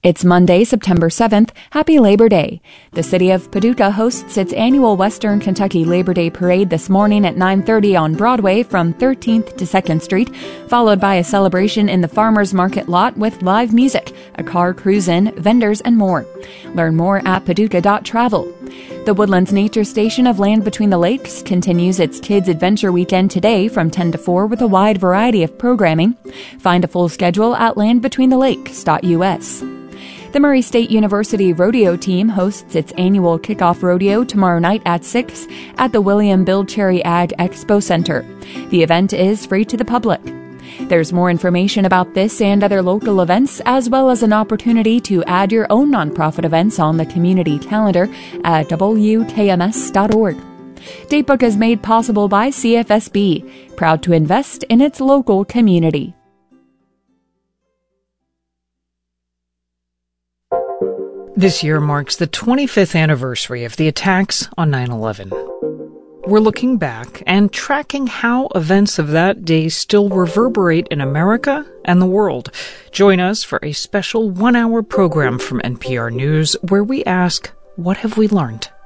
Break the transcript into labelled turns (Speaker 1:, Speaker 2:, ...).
Speaker 1: It's Monday, September 7th. Happy Labor Day. The city of Paducah hosts its annual Western Kentucky Labor Day Parade this morning at 9:30 on Broadway from 13th to 2nd Street, followed by a celebration in the Farmers Market lot with live music, a car cruise-in, vendors, and more. Learn more at paducah.travel. The Woodlands Nature Station of Land Between the Lakes continues its Kids Adventure Weekend today from 10 to 4 with a wide variety of programming. Find a full schedule at landbetweenthelakes.us. The Murray State University Rodeo Team hosts its annual kickoff rodeo tomorrow night at 6 at the William Bill Cherry Ag Expo Center. The event is free to the public. There's more information about this and other local events, as well as an opportunity to add your own nonprofit events on the community calendar at wkms.org. Datebook is made possible by CFSB, proud to invest in its local community.
Speaker 2: This year marks the 25th anniversary of the attacks on 9/11. We're looking back and tracking how events of that day still reverberate in America and the world. Join us for a special one-hour program from NPR News where we ask, what have we learned?